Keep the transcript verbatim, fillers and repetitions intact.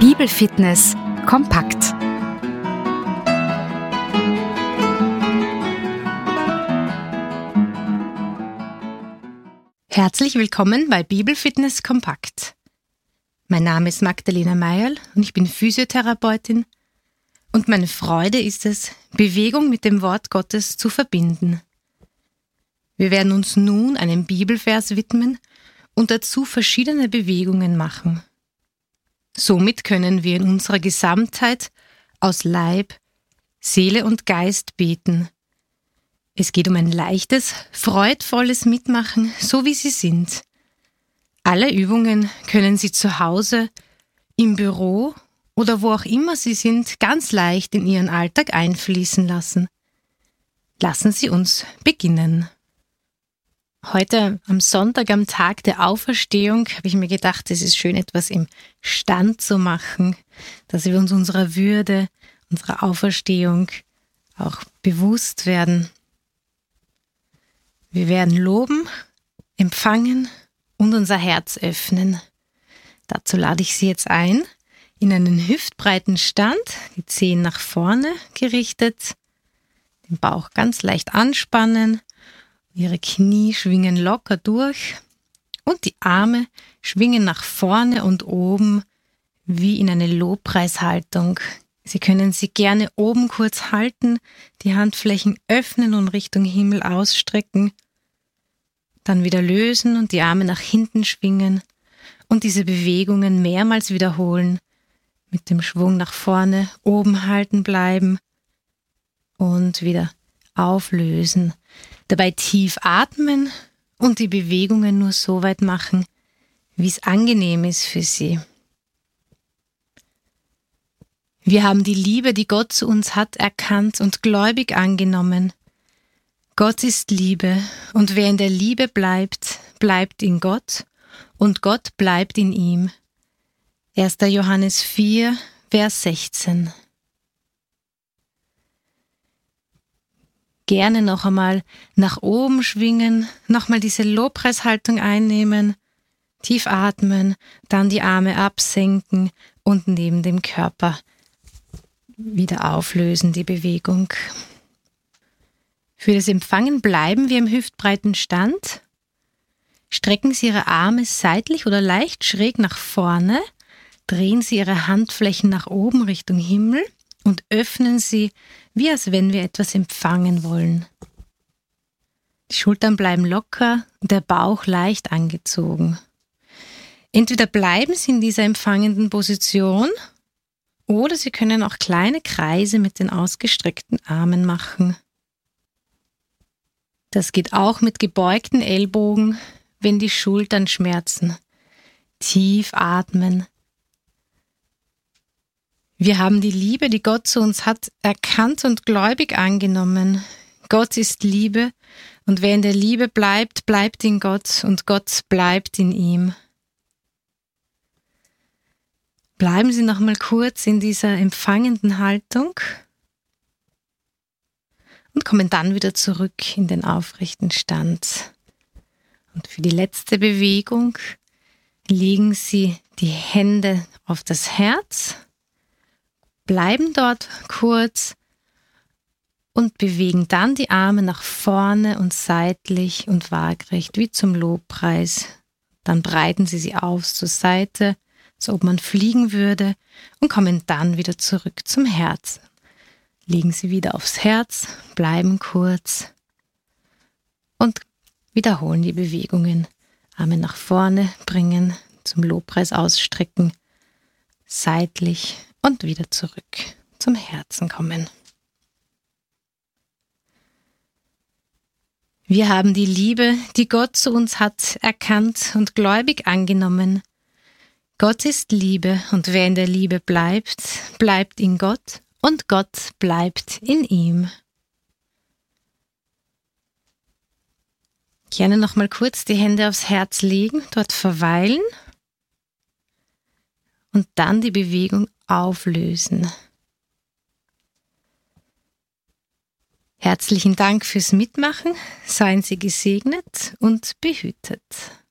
Bibelfitness kompakt. Herzlich willkommen bei Bibelfitness kompakt. Mein Name ist Magdalena Meierl und ich bin Physiotherapeutin und meine Freude ist es, Bewegung mit dem Wort Gottes zu verbinden. Wir werden uns nun einem Bibelvers widmen und dazu verschiedene Bewegungen machen. Somit können wir in unserer Gesamtheit aus Leib, Seele und Geist beten. Es geht um ein leichtes, freudvolles Mitmachen, so wie Sie sind. Alle Übungen können Sie zu Hause, im Büro oder wo auch immer Sie sind, ganz leicht in Ihren Alltag einfließen lassen. Lassen Sie uns beginnen. Heute am Sonntag, am Tag der Auferstehung, habe ich mir gedacht, es ist schön, etwas im Stand zu machen, dass wir uns unserer Würde, unserer Auferstehung auch bewusst werden. Wir werden loben, empfangen und unser Herz öffnen. Dazu lade ich Sie jetzt ein, in einen hüftbreiten Stand, die Zehen nach vorne gerichtet, den Bauch ganz leicht anspannen, Ihre Knie schwingen locker durch und die Arme schwingen nach vorne und oben wie in eine Lobpreishaltung. Sie können sie gerne oben kurz halten, die Handflächen öffnen und Richtung Himmel ausstrecken, dann wieder lösen und die Arme nach hinten schwingen und diese Bewegungen mehrmals wiederholen, mit dem Schwung nach vorne, oben halten bleiben und wieder auflösen. Dabei tief atmen und die Bewegungen nur so weit machen, wie es angenehm ist für Sie. Wir haben die Liebe, die Gott zu uns hat, erkannt und gläubig angenommen. Gott ist Liebe und wer in der Liebe bleibt, bleibt in Gott und Gott bleibt in ihm. erster Johannes vier, Vers sechzehn. Gerne noch einmal nach oben schwingen, nochmal diese Lobpreishaltung einnehmen, tief atmen, dann die Arme absenken und neben dem Körper wieder auflösen, die Bewegung. Für das Empfangen bleiben wir im hüftbreiten Stand. Strecken Sie Ihre Arme seitlich oder leicht schräg nach vorne, drehen Sie Ihre Handflächen nach oben Richtung Himmel und öffnen Sie, wie als wenn wir etwas empfangen wollen. Die Schultern bleiben locker und der Bauch leicht angezogen. Entweder bleiben Sie in dieser empfangenden Position oder Sie können auch kleine Kreise mit den ausgestreckten Armen machen. Das geht auch mit gebeugten Ellbogen, wenn die Schultern schmerzen. Tief atmen. Wir haben die Liebe, die Gott zu uns hat, erkannt und gläubig angenommen. Gott ist Liebe und wer in der Liebe bleibt, bleibt in Gott und Gott bleibt in ihm. Bleiben Sie noch mal kurz in dieser empfangenden Haltung und kommen dann wieder zurück in den aufrechten Stand. Und für die letzte Bewegung legen Sie die Hände auf das Herz, bleiben dort kurz und bewegen dann die Arme nach vorne und seitlich und waagrecht wie zum Lobpreis. Dann breiten Sie sie aus zur Seite, so ob man fliegen würde und kommen dann wieder zurück zum Herzen. Legen Sie wieder aufs Herz, bleiben kurz und wiederholen die Bewegungen. Arme nach vorne bringen, zum Lobpreis ausstrecken, seitlich und wieder zurück zum Herzen kommen. Wir haben die Liebe, die Gott zu uns hat, erkannt und gläubig angenommen. Gott ist Liebe und wer in der Liebe bleibt, bleibt in Gott und Gott bleibt in ihm. Gerne noch mal kurz die Hände aufs Herz legen, dort verweilen und dann die Bewegung auflösen. Herzlichen Dank fürs Mitmachen, seien Sie gesegnet und behütet.